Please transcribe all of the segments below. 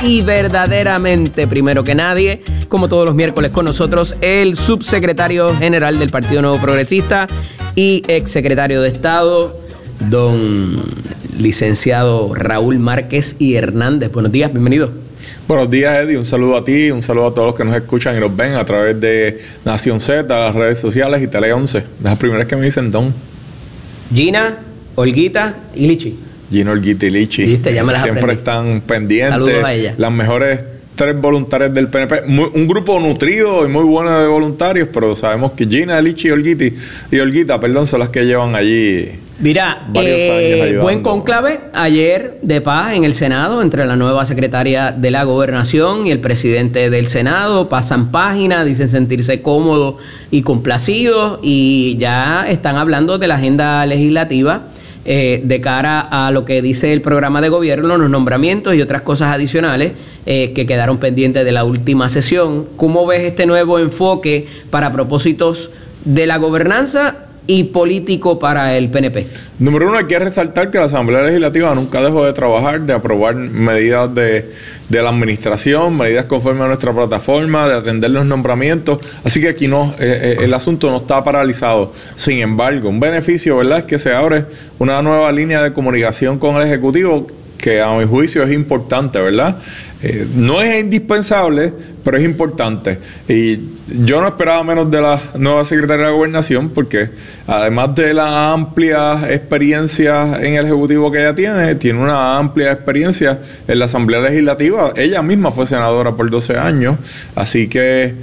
y verdaderamente primero que nadie, como todos los miércoles con nosotros, el subsecretario general del Partido Nuevo Progresista y exsecretario de Estado, don licenciado Raúl Márquez y Hernández. Buenos días, bienvenido. Buenos días, Eddie. Un saludo a ti, un saludo a todos los que nos escuchan y nos ven a través de Nación Z, las redes sociales y Tele 11. Es la primera vez que me dicen don. Gina, Olguita y Lichi. Gina, Olguita y Lichi. ¿Viste? Ya me las siempre aprendí. Están pendientes. Saludos a ella. Las mejores 3 voluntarias del PNP. Un grupo nutrido y muy bueno de voluntarios, pero sabemos que Gina, Lichi y Olguita, son las que llevan allí. Mira, varios años ayudando. Buen conclave ayer de paz en el Senado entre la nueva secretaria de la Gobernación y el presidente del Senado. Pasan páginas, dicen sentirse cómodos y complacidos y ya están hablando de la agenda legislativa de cara a lo que dice el programa de gobierno, los nombramientos y otras cosas adicionales que quedaron pendientes de la última sesión. ¿Cómo ves este nuevo enfoque para propósitos de la gobernanza y político para el PNP? Número uno, hay que resaltar que la Asamblea Legislativa nunca dejó de trabajar, de aprobar medidas de la administración, medidas conforme a nuestra plataforma, de atender los nombramientos. Así que aquí no, el asunto no está paralizado. Sin embargo, un beneficio, ¿verdad?, es que se abre una nueva línea de comunicación con el Ejecutivo, que a mi juicio es importante, ¿verdad? No es indispensable, pero es importante. Y yo no esperaba menos de la nueva secretaria de la Gobernación, porque además de la amplia experiencia en el Ejecutivo que ella tiene una amplia experiencia en la Asamblea Legislativa. Ella misma fue senadora por 12 años, así que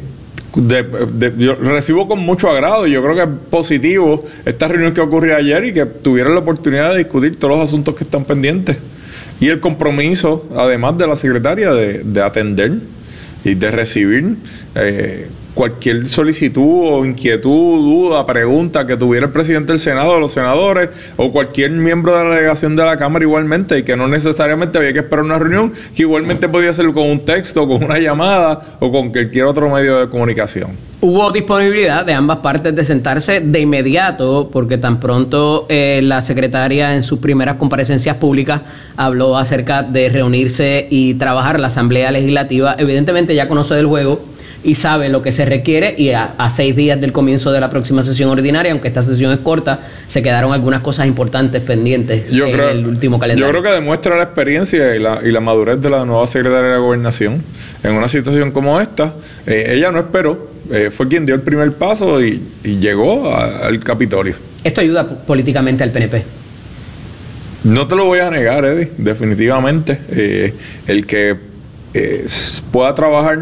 yo recibo con mucho agrado y yo creo que es positivo esta reunión que ocurrió ayer y que tuvieron la oportunidad de discutir todos los asuntos que están pendientes. Y el compromiso, además de la secretaria, de atender y de recibir cualquier solicitud o inquietud, duda, pregunta que tuviera el presidente del Senado, los senadores o cualquier miembro de la delegación de la Cámara igualmente, y que no necesariamente había que esperar una reunión, que igualmente podía ser con un texto, con una llamada o con cualquier otro medio de comunicación. Hubo disponibilidad de ambas partes de sentarse de inmediato, porque tan pronto la secretaria en sus primeras comparecencias públicas habló acerca de reunirse y trabajar la Asamblea Legislativa. Evidentemente ya conoce del juego y sabe lo que se requiere, y a 6 días del comienzo de la próxima sesión ordinaria, aunque esta sesión es corta, se quedaron algunas cosas importantes pendientes el último calendario. Yo creo que demuestra la experiencia y la madurez de la nueva secretaria de la Gobernación en una situación como esta. Ella no esperó, fue quien dio el primer paso y llegó al Capitolio. ¿Esto ayuda políticamente al PNP? No te lo voy a negar, Eddie, definitivamente. El que pueda trabajar,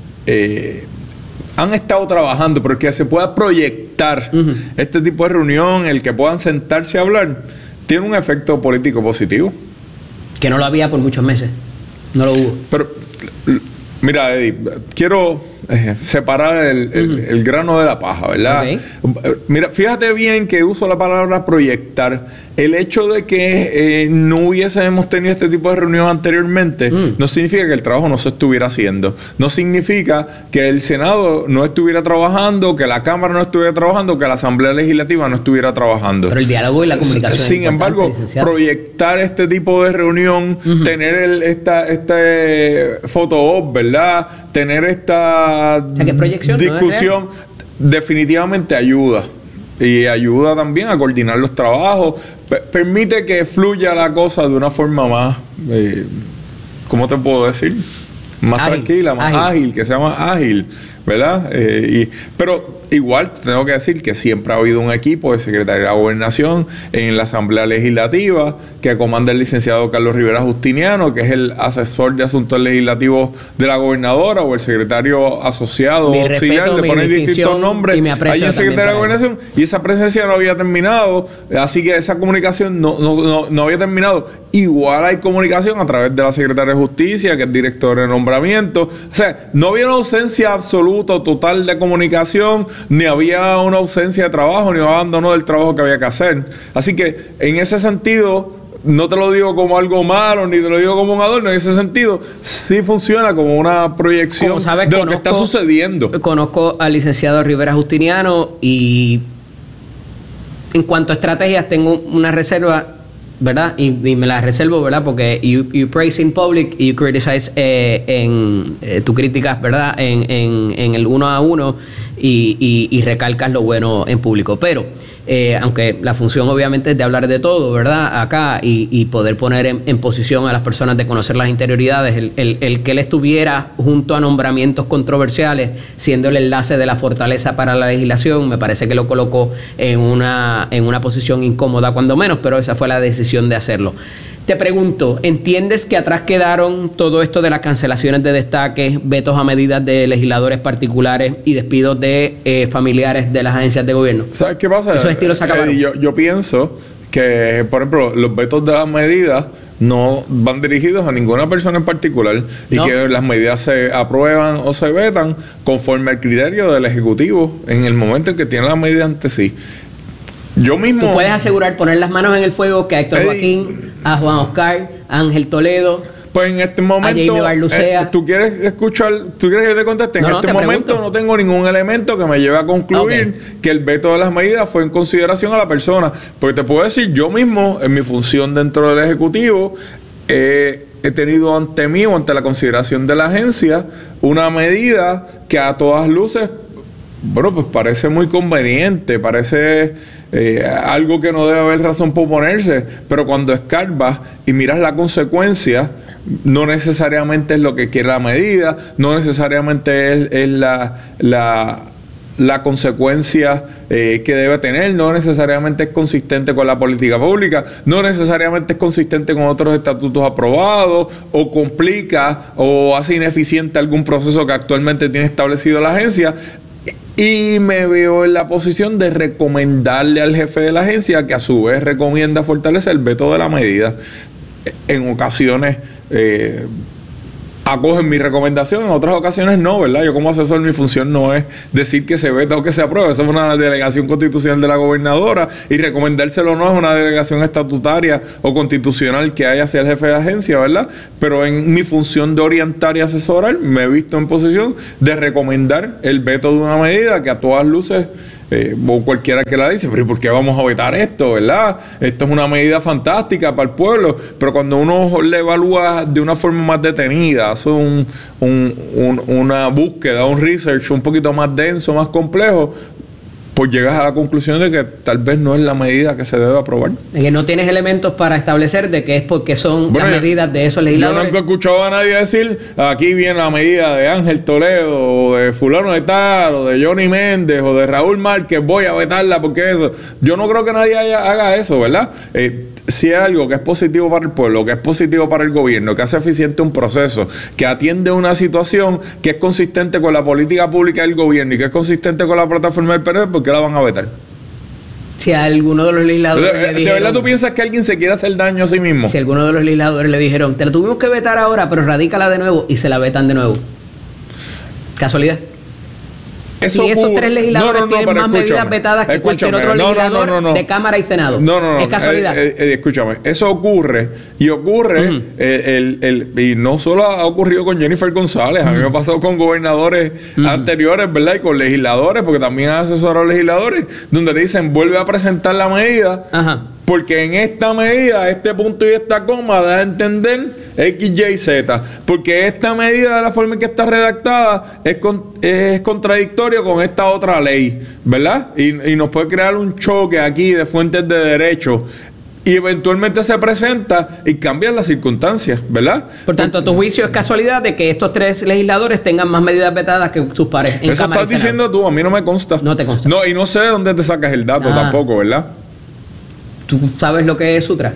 han estado trabajando, pero que se pueda proyectar este tipo de reunión, el que puedan sentarse a hablar, tiene un efecto político positivo. Que no lo había por muchos meses. No lo hubo. Pero, mira, Eddie, quiero separar el grano de la paja, ¿verdad? Okay. Mira, fíjate bien que uso la palabra proyectar. El hecho de que no hubiésemos tenido este tipo de reunión anteriormente no significa que el trabajo no se estuviera haciendo. No significa que el Senado no estuviera trabajando, que la Cámara no estuviera trabajando, que la Asamblea Legislativa no estuviera trabajando. Pero el diálogo y la comunicación. Sin embargo, proyectar este tipo de reunión, tener este photo-op, ¿verdad? Tener esta discusión, definitivamente ayuda. Y ayuda también a coordinar los trabajos. Permite que fluya la cosa de una forma más, ¿cómo te puedo decir? Más tranquila, más ágil, que sea más ágil, ¿verdad? Pero igual tengo que decir que siempre ha habido un equipo de Secretaría de la Gobernación en la Asamblea Legislativa que comanda el licenciado Carlos Rivera Justiniano, que es el asesor de asuntos legislativos de la gobernadora, o el secretario asociado o auxiliar, le ponen distintos nombres. Hay un secretario de la Gobernación y esa presencia no había terminado, así que esa comunicación no había terminado. Igual hay comunicación a través de la Secretaria de Justicia, que es directora de nombramiento. O sea, no había una ausencia absoluta, total de comunicación, ni había una ausencia de trabajo, ni un abandono del trabajo que había que hacer. Así que, en ese sentido, no te lo digo como algo malo, ni te lo digo como un adorno. En ese sentido, sí funciona como una proyección de lo que está sucediendo. Conozco al licenciado Rivera Justiniano y en cuanto a estrategias tengo una reserva ¿verdad? Y me la reservo, ¿verdad? Porque you praise in public y you criticize tú criticas, ¿verdad? En el 1 a 1 y recalcas lo bueno en público. Pero aunque la función obviamente es de hablar de todo, ¿verdad? Acá y poder poner en posición a las personas de conocer las interioridades, el que él estuviera junto a nombramientos controversiales, siendo el enlace de la fortaleza para la legislación, me parece que lo colocó en una posición incómoda cuando menos, pero esa fue la decisión de hacerlo. Te pregunto, ¿entiendes que atrás quedaron todo esto de las cancelaciones de destaques, vetos a medidas de legisladores particulares y despidos de familiares de las agencias de gobierno? ¿Sabes qué pasa? Esos estilos se acabaron. Yo pienso que, por ejemplo, los vetos de las medidas no van dirigidos a ninguna persona en particular y que las medidas se aprueban o se vetan conforme al criterio del Ejecutivo en el momento en que tiene la medida ante sí. Yo mismo... ¿Tú puedes asegurar, poner las manos en el fuego que a Héctor Joaquín, a Juan Oscar, a Ángel Toledo, pues en este momento, ¿tú quieres que te conteste? En este momento no tengo ningún elemento que me lleve a concluir que el veto de las medidas fue en consideración a la persona. Porque te puedo decir, yo mismo, en mi función dentro del Ejecutivo, he tenido ante mí o ante la consideración de la agencia una medida que a todas luces, bueno, pues parece muy conveniente, parece algo que no debe haber razón por ponerse, pero cuando escarbas y miras la consecuencia, no necesariamente es lo que quiere la medida, no necesariamente es la consecuencia que debe tener, no necesariamente es consistente con la política pública, no necesariamente es consistente con otros estatutos aprobados, o complica o hace ineficiente algún proceso que actualmente tiene establecido la agencia. Y me veo en la posición de recomendarle al jefe de la agencia, que a su vez recomienda fortalecer el veto de la medida. En ocasiones acogen mi recomendación, en otras ocasiones no, ¿verdad? Yo como asesor, mi función no es decir que se veta o que se apruebe. Esa es una delegación constitucional de la gobernadora, y recomendárselo no es una delegación estatutaria o constitucional que hay hacia el jefe de agencia, ¿verdad? Pero en mi función de orientar y asesorar, me he visto en posición de recomendar el veto de una medida que a todas luces o cualquiera que la dice, pero ¿y por qué vamos a vetar esto, verdad? Esto es una medida fantástica para el pueblo, pero cuando uno le evalúa de una forma más detenida, hace una búsqueda, un research un poquito más denso, más complejo, pues llegas a la conclusión de que tal vez no es la medida que se debe aprobar. Es que no tienes elementos para establecer de que es porque son las medidas de esos legisladores. Yo nunca he escuchado a nadie decir, aquí viene la medida de Ángel Toledo, o de fulano de tal, o de Johnny Méndez, o de Raúl Márquez, voy a vetarla porque eso. Yo no creo que nadie haga eso, ¿verdad? Si es algo que es positivo para el pueblo, que es positivo para el gobierno, que hace eficiente un proceso, que atiende una situación que es consistente con la política pública del gobierno y que es consistente con la plataforma del PRD, ¿por qué la van a vetar? Si a alguno de los legisladores le dijeron, ¿de verdad tú piensas que alguien se quiere hacer daño a sí mismo? Si a alguno de los legisladores le dijeron, te la tuvimos que vetar ahora, pero radícala de nuevo, y se la vetan de nuevo. ¿Casualidad? Eso si esos tres legisladores tienen más medidas vetadas que cualquier otro legislador de Cámara y Senado. ¿Es casualidad? Escúchame, eso ocurre. Y ocurre, y no solo ha ocurrido con Jennifer González, a mí me ha pasado con gobernadores anteriores, ¿verdad? Y con legisladores, porque también ha asesorado a legisladores, donde le dicen, vuelve a presentar la medida. Porque en esta medida, este punto y esta coma da a entender X, Y, Z. Porque esta medida, de la forma en que está redactada, es contradictorio con esta otra ley, ¿verdad? Y nos puede crear un choque aquí de fuentes de derecho. Y eventualmente se presenta y cambian las circunstancias, ¿verdad? Por tanto, a tu juicio es casualidad de que estos tres legisladores tengan más medidas vetadas que sus pares. Eso estás diciendo tú, a mí no me consta. No te consta. No, y no sé de dónde te sacas el dato tampoco, ¿verdad? ¿Tú sabes lo que es Sutra?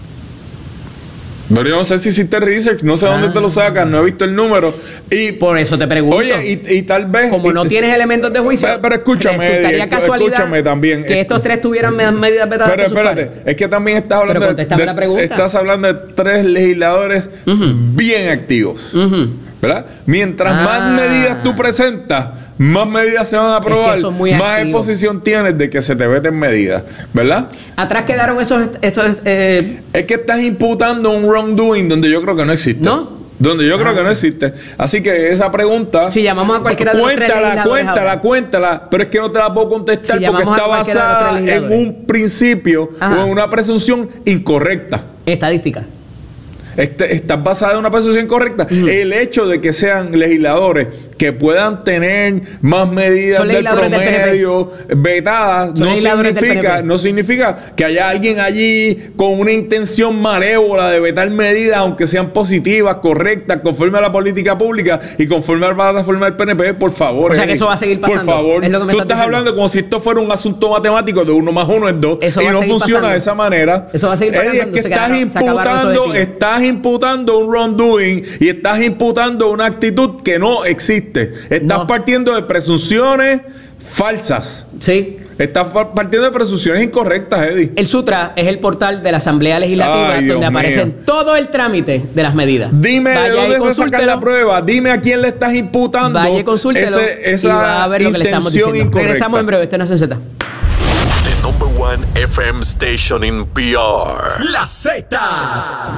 Pero yo no sé si hiciste research, no sé dónde te lo sacas, no he visto el número. Y por eso te pregunto. Oye, y tal vez... Como no tienes elementos de juicio, pero escúchame, escúchame también. Que estos tres tuvieran medidas vetadas. Pero espérate, es que también estás hablando la pregunta. Estás hablando de tres legisladores bien activos, ¿verdad? Mientras más medidas tú presentas, más medidas se van a aprobar, más exposición tienes de que se te veten medidas, ¿verdad? Atrás quedaron esos es que estás imputando un wrongdoing donde yo creo que no existe. ¿No? donde yo creo que no existe. Así que esa pregunta... Si llamamos a cualquiera de los tres legisladores cuéntala, pero es que no te la puedo contestar porque está basada en un principio o en una presunción incorrecta. Estadística. Está basada en una presunción incorrecta. El hecho de que sean legisladores que puedan tener más medidas del promedio vetadas no significa que haya alguien allí con una intención malévola de vetar medidas, aunque sean positivas, correctas, conforme a la política pública y conforme a la plataforma del PNP. Por favor, o sea que eso va a seguir pasando. Por favor, tú estás hablando como si esto fuera un asunto matemático de 1 más 1 es 2 y no funciona de esa manera. Eso va a seguir pasando. Es que estás imputando un wrongdoing y estás imputando una actitud que no existe. Estás partiendo de presunciones falsas. Sí. Estás partiendo de presunciones incorrectas, Eddie. El Sutra es el portal de la Asamblea Legislativa donde aparecen todo el trámite de las medidas. Dime de dónde vas a sacar la prueba. Dime a quién le estás imputando. Vaya, consúltelo y va a ver lo que le estamos diciendo. Incorrecta. Regresamos en breve. Este es Nación Z. The #1 FM station in PR. La Z.